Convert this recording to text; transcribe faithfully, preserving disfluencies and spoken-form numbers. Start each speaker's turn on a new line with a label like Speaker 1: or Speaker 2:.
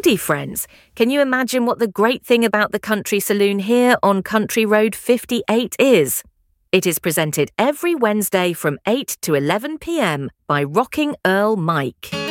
Speaker 1: Howdy, friends. Can you imagine what the great thing about the Country Saloon here on Country Road fifty-eight is? It is presented every Wednesday from eight to eleven p m by Rocking Earl Mike.